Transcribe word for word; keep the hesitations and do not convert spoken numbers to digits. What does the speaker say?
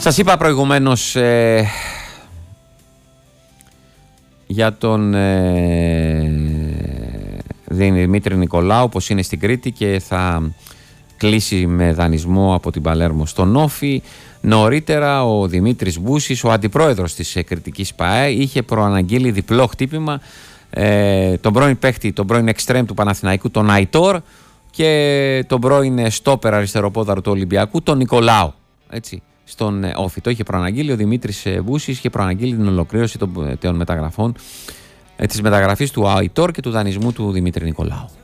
Σας είπα προηγουμένως ε, για τον ε, Δημήτρη Νικολάου, πως είναι στην Κρήτη και θα κλείσει με δανεισμό από την Παλέρμο στον Όφη. Νωρίτερα ο Δημήτρης Μπούσης, ο αντιπρόεδρος της κρητικής ΠΑΕ, είχε προαναγγείλει διπλό χτύπημα ε, τον πρώην παίχτη, τον πρώην εξτρέμ του Παναθηναϊκού, τον Αϊτόρ, και τον πρώην στόπερ αριστεροπόδαρο του Ολυμπιακού, τον Νικολάου. Έτσι, στον Όφη. Το είχε προαναγγείλει ο Δημήτρης Μπούσης, είχε προαναγγείλει την ολοκλήρωση των, των μεταγραφών, ε, της μεταγραφής του Αϊτόρ και του δανεισμού του Δημήτρη Νικολάου.